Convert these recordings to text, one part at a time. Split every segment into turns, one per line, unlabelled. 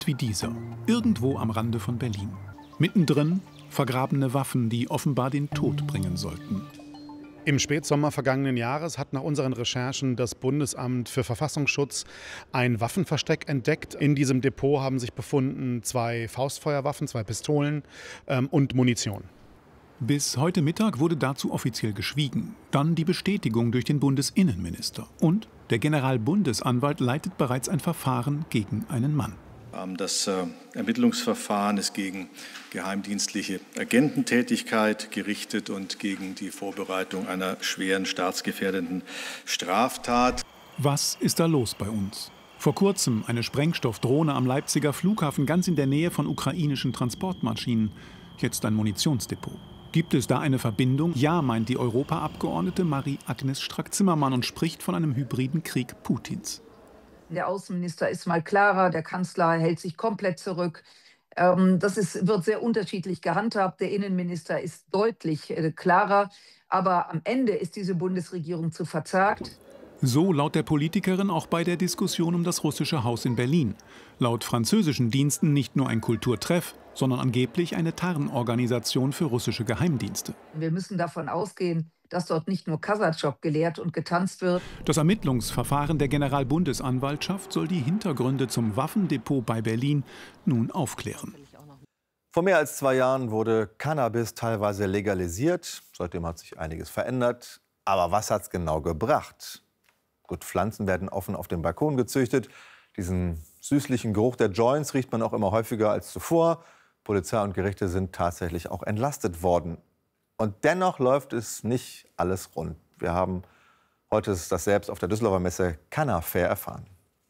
wie dieser, irgendwo am Rande von Berlin. Mittendrin vergrabene Waffen, die offenbar den Tod bringen sollten. Im Spätsommer vergangenen Jahres hat nach unseren Recherchen das Bundesamt für Verfassungsschutz ein Waffenversteck entdeckt. In diesem Depot haben sich befunden 2 Faustfeuerwaffen, 2 Pistolen und Munition. Bis heute Mittag wurde dazu offiziell geschwiegen. Dann die Bestätigung durch den Bundesinnenminister. Und der Generalbundesanwalt leitet bereits ein Verfahren gegen einen Mann.
Das Ermittlungsverfahren ist gegen geheimdienstliche Agententätigkeit gerichtet und gegen die Vorbereitung einer schweren staatsgefährdenden Straftat.
Was ist da los bei uns? Vor kurzem eine Sprengstoffdrohne am Leipziger Flughafen ganz in der Nähe von ukrainischen Transportmaschinen. Jetzt ein Munitionsdepot. Gibt es da eine Verbindung? Ja, meint die Europaabgeordnete Marie-Agnes Strack-Zimmermann und spricht von einem hybriden Krieg Putins.
Der Außenminister ist mal klarer, der Kanzler hält sich komplett zurück. Wird sehr unterschiedlich gehandhabt. Der Innenminister ist deutlich klarer. Aber am Ende ist diese Bundesregierung zu verzagt.
So laut der Politikerin auch bei der Diskussion um das russische Haus in Berlin. Laut französischen Diensten nicht nur ein Kulturtreff, sondern angeblich eine Tarnorganisation für russische Geheimdienste.
Wir müssen davon ausgehen, dass dort nicht nur Kasachschok gelehrt und getanzt wird.
Das Ermittlungsverfahren der Generalbundesanwaltschaft soll die Hintergründe zum Waffendepot bei Berlin nun aufklären.
Vor mehr als 2 Jahren wurde Cannabis teilweise legalisiert. Seitdem hat sich einiges verändert. Aber was hat es genau gebracht? Gut, Pflanzen werden offen auf dem Balkon gezüchtet. Diesen süßlichen Geruch der Joints riecht man auch immer häufiger als zuvor. Polizei und Gerichte sind tatsächlich auch entlastet worden. Und dennoch läuft es nicht alles rund. Wir haben heute das selbst auf der Düsseldorfer Messe Canna-Fair erfahren.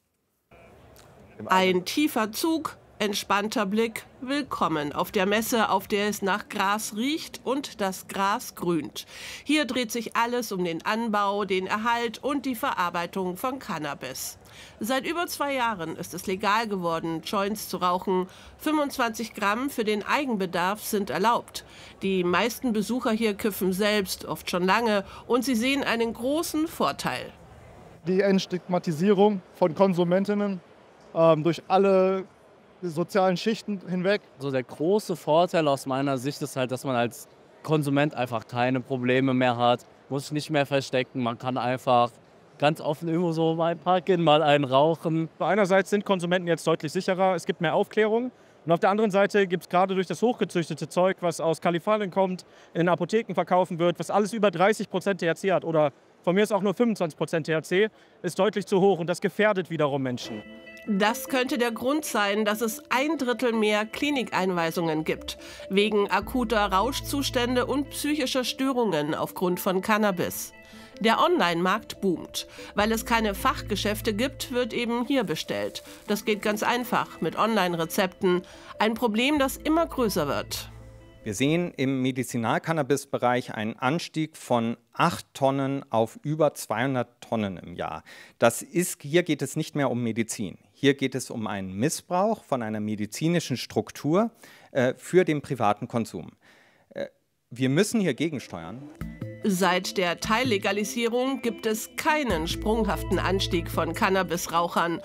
Ein tiefer Zug, entspannter Blick, willkommen auf der Messe, auf der es nach Gras riecht und das Gras grünt. Hier dreht sich alles um den Anbau, den Erhalt und die Verarbeitung von Cannabis. Seit über 2 Jahren ist es legal geworden, Joints zu rauchen. 25 Gramm für den Eigenbedarf sind erlaubt. Die meisten Besucher hier kiffen selbst, oft schon lange, und sie sehen einen großen Vorteil.
Die Entstigmatisierung von Konsumentinnen durch alle sozialen Schichten hinweg.
Also der große Vorteil aus meiner Sicht ist halt, dass man als Konsument einfach keine Probleme mehr hat, muss sich nicht mehr verstecken, man kann einfach ganz offen irgendwo so mal parken, mal einen rauchen.
Einerseits sind Konsumenten jetzt deutlich sicherer, es gibt mehr Aufklärung. Und auf der anderen Seite gibt es gerade durch das hochgezüchtete Zeug, was aus Kalifornien kommt, in Apotheken verkaufen wird, was alles über 30% THC hat oder von mir ist auch nur 25% THC, ist deutlich zu hoch und das gefährdet wiederum Menschen.
Das könnte der Grund sein, dass es 1/3 mehr Klinikeinweisungen gibt, wegen akuter Rauschzustände und psychischer Störungen aufgrund von Cannabis. Der Online-Markt boomt. Weil es keine Fachgeschäfte gibt, wird eben hier bestellt. Das geht ganz einfach mit Online-Rezepten. Ein Problem, das immer größer wird.
Wir sehen im Medizinalcannabis-Bereich einen Anstieg von 8 Tonnen auf über 200 Tonnen im Jahr. Hier geht es nicht mehr um Medizin. Hier geht es um einen Missbrauch von einer medizinischen Struktur für den privaten Konsum. Wir müssen hier gegensteuern.
Seit der Teillegalisierung gibt es keinen sprunghaften Anstieg von Cannabisrauchern.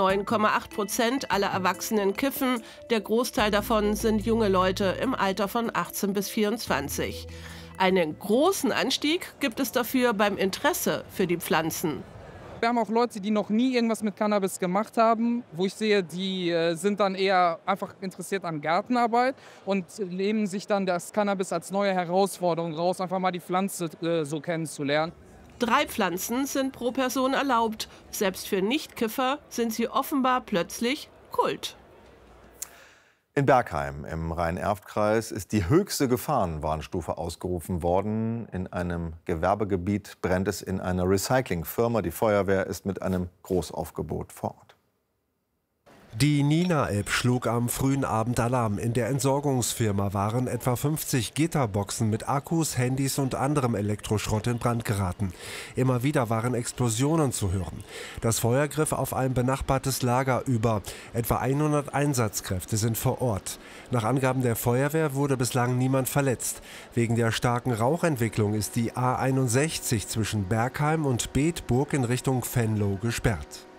9,8% aller Erwachsenen kiffen. Der Großteil davon sind junge Leute im Alter von 18 bis 24. Einen großen Anstieg gibt es dafür beim Interesse für die Pflanzen.
Wir haben auch Leute, die noch nie irgendwas mit Cannabis gemacht haben, wo ich sehe, die sind dann eher einfach interessiert an Gartenarbeit und nehmen sich dann das Cannabis als neue Herausforderung raus, einfach mal die Pflanze so kennenzulernen.
3 Pflanzen sind pro Person erlaubt. Selbst für Nichtkiffer sind sie offenbar plötzlich Kult.
In Bergheim im Rhein-Erft-Kreis ist die höchste Gefahrenwarnstufe ausgerufen worden. In einem Gewerbegebiet brennt es in einer Recyclingfirma. Die Feuerwehr ist mit einem Großaufgebot vor Ort.
Die Nina-App schlug am frühen Abend Alarm. In der Entsorgungsfirma waren etwa 50 Gitterboxen mit Akkus, Handys und anderem Elektroschrott in Brand geraten. Immer wieder waren Explosionen zu hören. Das Feuer griff auf ein benachbartes Lager über. Etwa 100 Einsatzkräfte sind vor Ort. Nach Angaben der Feuerwehr wurde bislang niemand verletzt. Wegen der starken Rauchentwicklung ist die A61 zwischen Bergheim und Bedburg in Richtung Venlo gesperrt.